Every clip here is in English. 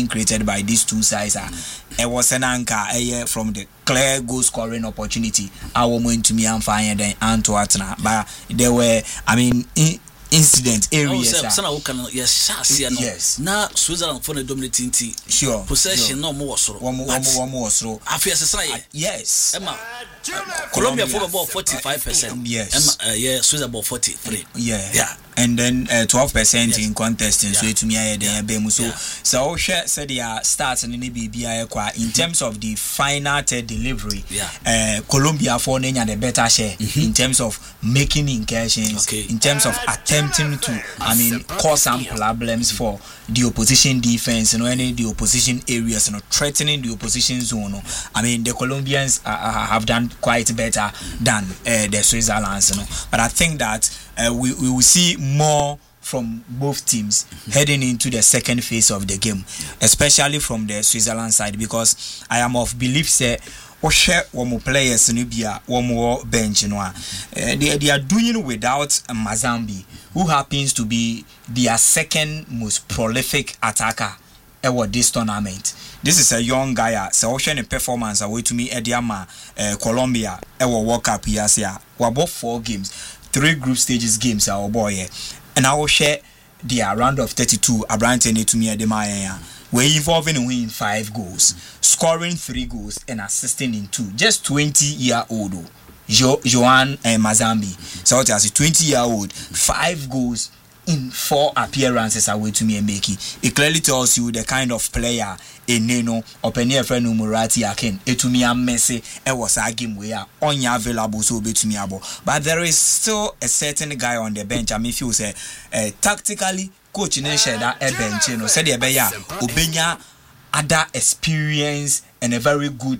being created by these two sides. It was an anchor from the clear goal scoring opportunity. I went to me and find then Antwerp, but there were, incident areas. Yes. Now Switzerland for the dominating team. Sure. Possession no more so. One more so. Yes. Colombia for about 45%. Yes. Switzerland about 43. Yeah. And then 12% in contesting. So to me, so said they are starting in the BBI in terms of the final delivery. Colombia for the better share in terms of making incursions, in terms of attempting to, cause some problems for the opposition defense, any the opposition areas, threatening the opposition zone. The Colombians have done quite better than the Switzerlands, but I think that we will see more from both teams heading into the second phase of the game, especially from the Switzerland side, because I am of belief say one more players one more bench, they are doing without Mazambi, who happens to be their second most prolific attacker at this tournament. This is a young guy. So ocean performance away to me Ediama Colombia World Cup here. We about 4 games, 3 group stages games our boy. And I will share the round of 32 Abrante to me Edema. We're involving in 5 goals, scoring 3 goals and assisting in 2. Just 20-year-old Joan Mazambi. So it has a 20-year-old, 5 goals in 4 appearances away to me and make it clearly tells you the kind of player in Neno or Penny friend Murati Akin to me and Messi was a game we are only available so be to me abo. But there is still a certain guy on the bench. If you say tactically coach in that bench, said the beya Obenya other experience and a very good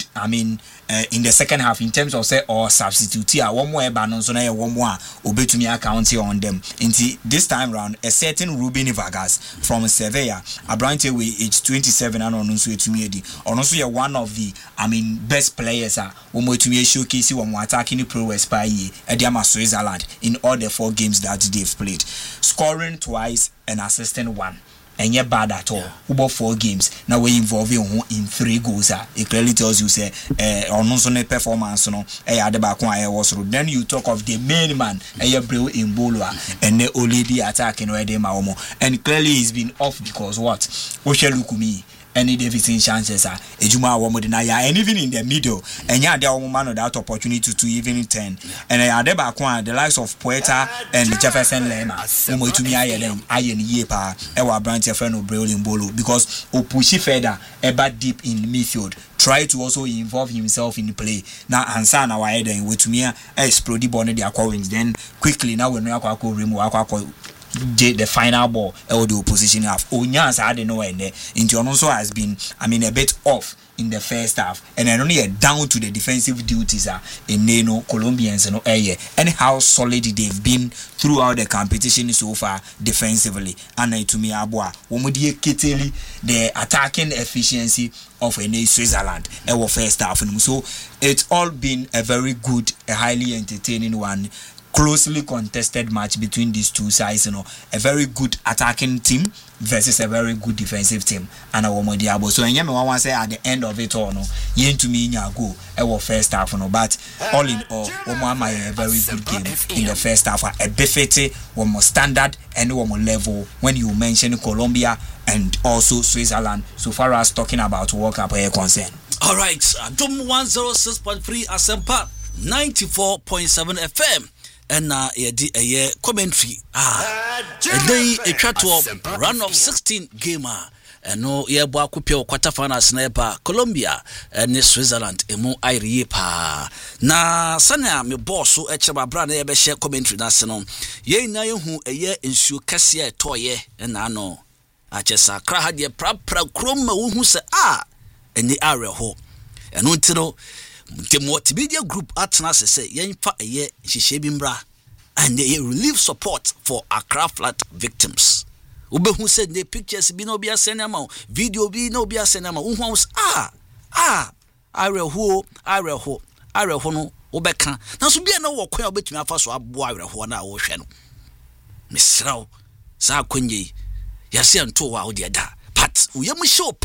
in the second half in terms of say or substitute here one more banon so na one more obe to me account on them into this time round a certain Ruben Vargas from Sevilla Abrante we age 27 and on so to me on also one of the best players one more to me showcase one more attacking the prowess by Switzerland in all the 4 games that they've played, scoring twice and assisting 1. And yet bad at all. About 4 games. Now we're involving in 3 goals. It clearly tells you say on performance then you talk of the main man Bril in Bolua and the Oledi attacking and clearly he's been off because what? Oshelukumi any Davidson chances Ejuma Womodinaya and even in the middle and there man of that opportunity to even 10 and the likes of Poeta and Jefferson Lema to me Iron Yepa Ewa Branch friend of Brolin Bolo because Opushi further ever deep in midfield try to also involve himself in the play now answer now I then with me explode bonnet the aquawings then quickly now when we remove the final ball or the opposition half. Onyans had no end there. Into also has been a bit off in the first half and then only down to the defensive duties in Neno Colombians and how solid they've been throughout the competition so far defensively. And to me Abua Womudi Kiteli the attacking efficiency of Switzerland our first half. So it's all been a very good, a highly entertaining one. Closely contested match between these two sides, a very good attacking team versus a very good defensive team. And our Modiabo. So I want to say at the end of it all, yen to me go our first half, but all in all, a very good game in the first half. A buffet, one more standard and one more level when you mention Colombia and also Switzerland. So far as talking about World Cup are concerned. All right, Dom 106.3 Asempa 94.7 FM. And a commentary. A day a chat to run of 16 gamer. And no year Bakupio quarterfinal sniper Colombia and Switzerland emo Iripa. Na sana me boss so echaba brand e be share commentary na se no. Ye na ye hu eye ensuo kase toye na no. Achesa kra ha de pra krom ma wo hu se eni areho. Eno ntino the multimedia group atna say yenfa eye hihye bi mbra and the relief support for Accra flood victims. Ubehu said the pictures be no be asenama video be no be asenama unhu areho no obeka na so bia na wo kwa obetumi afa so abo areho na wo hwe no misraw sa konye yase anto wa wo de da but uyem show